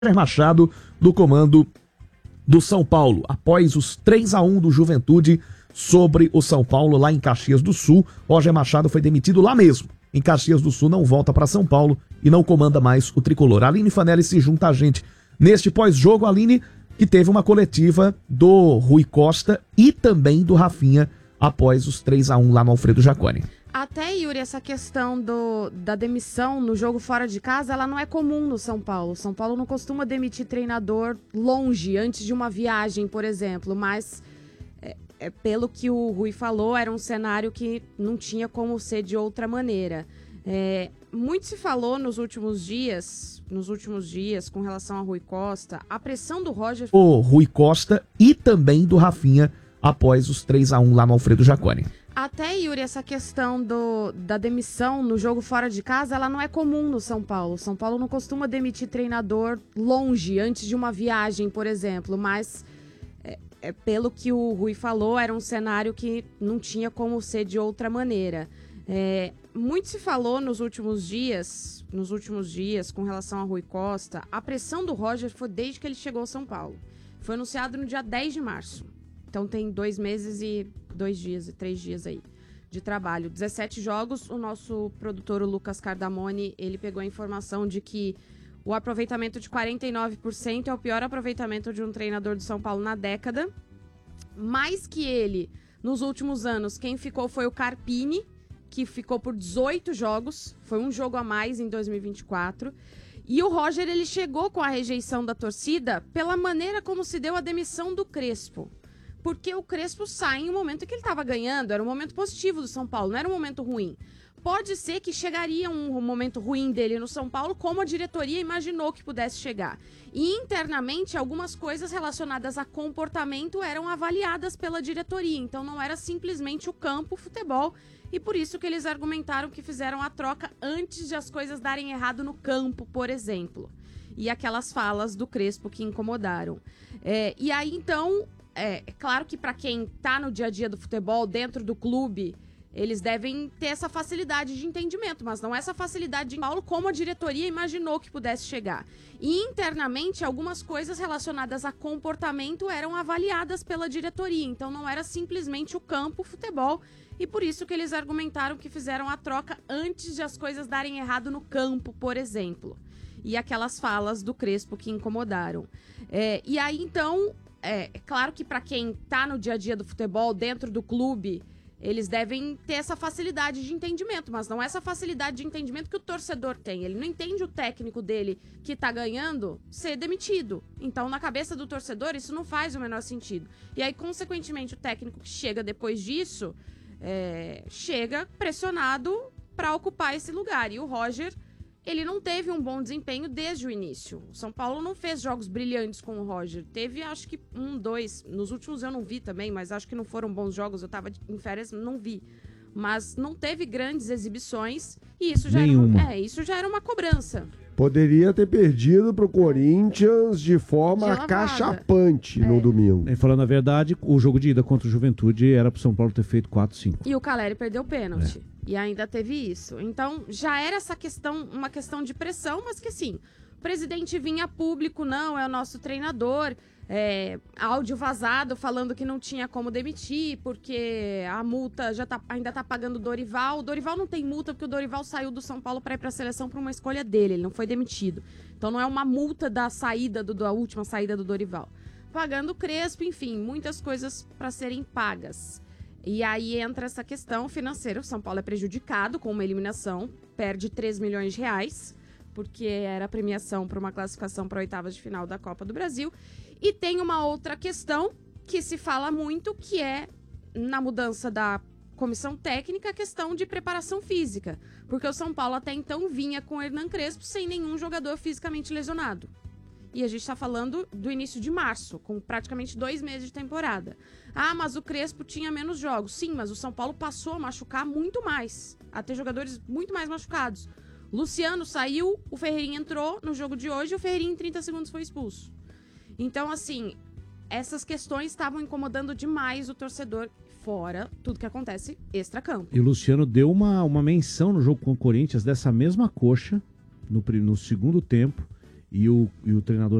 Roger Machado do comando do São Paulo, após os 3-1 do Juventude sobre o São Paulo lá em Caxias do Sul. Roger Machado foi demitido lá mesmo, em Caxias do Sul, não volta para São Paulo e não comanda mais o tricolor. A Aline Fanelli se junta a gente neste pós-jogo. A Aline, que teve uma coletiva do Rui Costa e também do Rafinha após os 3-1 lá no Alfredo Jaconi. Até, Yuri, essa questão da demissão no jogo fora de casa, ela não é comum no São Paulo. São Paulo não costuma demitir treinador longe, antes de uma viagem, por exemplo. Mas, pelo que o Rui falou, era um cenário que não tinha como ser de outra maneira. Muito se falou nos últimos dias com relação a Rui Costa, a pressão do Roger... O Rui Costa e também do Rafinha após os 3-1 lá no Alfredo Jaconi. Até, Yuri, essa questão da demissão no jogo fora de casa, ela não é comum no São Paulo. São Paulo não costuma demitir treinador longe, antes de uma viagem, por exemplo. Mas, pelo que o Rui falou, era um cenário que não tinha como ser de outra maneira. Muito se falou nos últimos dias com relação a Rui Costa, a pressão do Roger foi desde que ele chegou ao São Paulo. Foi anunciado no dia 10 de março. Então tem 2 meses e 2 dias e 3 dias aí de trabalho. 17 jogos, o nosso produtor, o Lucas Cardamone, ele pegou a informação de que o aproveitamento de 49% é o pior aproveitamento de um treinador do São Paulo na década. Mais que ele, nos últimos anos, quem ficou foi o Carpini, que ficou por 18 jogos, foi um jogo a mais em 2024. E o Roger, ele chegou com a rejeição da torcida pela maneira como se deu a demissão do Crespo. Porque o Crespo sai em um momento que ele estava ganhando, era um momento positivo do São Paulo, não era um momento ruim. Pode ser que chegaria um momento ruim dele no São Paulo, como a diretoria imaginou que pudesse chegar. E internamente, algumas coisas relacionadas a comportamento eram avaliadas pela diretoria, então não era simplesmente o campo, o futebol, e por isso que eles argumentaram que fizeram a troca antes de as coisas darem errado no campo, por exemplo. E aquelas falas do Crespo que incomodaram. E aí, então... É claro que para quem tá no dia a dia do futebol, dentro do clube, eles devem ter essa facilidade de entendimento, mas não essa facilidade de Paulo como a diretoria imaginou que pudesse chegar. E internamente, algumas coisas relacionadas a comportamento eram avaliadas pela diretoria, então não era simplesmente o campo, o futebol, e por isso que eles argumentaram que fizeram a troca antes de as coisas darem errado no campo, por exemplo. E aquelas falas do Crespo que incomodaram. E aí, então... É claro que para quem tá no dia a dia do futebol, dentro do clube, eles devem ter essa facilidade de entendimento, mas não essa facilidade de entendimento que o torcedor tem. Ele não entende o técnico dele que tá ganhando ser demitido. Então, na cabeça do torcedor, isso não faz o menor sentido. E aí, consequentemente, o técnico que chega depois disso, chega pressionado para ocupar esse lugar. E o Roger... ele não teve um bom desempenho desde o início. O São Paulo não fez jogos brilhantes com o Roger. Teve, acho que 1, 2. Nos últimos eu não vi também, mas acho que não foram bons jogos. Eu tava em férias, não vi. Mas não teve grandes exibições e isso já era uma cobrança. Poderia ter perdido pro Corinthians de forma acachapante no domingo. E falando a verdade, o jogo de ida contra o Juventude era pro São Paulo ter feito 4-5. E o Caleri perdeu o pênalti. E ainda teve isso. Então, já era essa questão, uma questão de pressão, mas que assim, o presidente vinha a público, não, é o nosso treinador, áudio vazado falando que não tinha como demitir, porque a multa ainda tá pagando o Dorival. O Dorival não tem multa, porque o Dorival saiu do São Paulo para ir para a seleção por uma escolha dele, ele não foi demitido. Então não é uma multa da saída, da última saída do Dorival. Pagando o Crespo, enfim, muitas coisas para serem pagas. E aí entra essa questão financeira. O São Paulo é prejudicado com uma eliminação, perde 3 milhões de reais, porque era a premiação para uma classificação para oitavas de final da Copa do Brasil. E tem uma outra questão que se fala muito, que é, na mudança da comissão técnica, a questão de preparação física. Porque o São Paulo até então vinha com o Hernan Crespo sem nenhum jogador fisicamente lesionado. E a gente está falando do início de março, com praticamente 2 meses de temporada. Ah, mas o Crespo tinha menos jogos. Sim, mas o São Paulo passou a machucar muito mais. A ter jogadores muito mais machucados. Luciano saiu, o Ferreirinha entrou no jogo de hoje e o Ferreirinha em 30 segundos foi expulso. Então, assim, essas questões estavam incomodando demais o torcedor, fora tudo que acontece extracampo. E o Luciano deu uma menção no jogo com o Corinthians dessa mesma coxa, no segundo tempo, e o treinador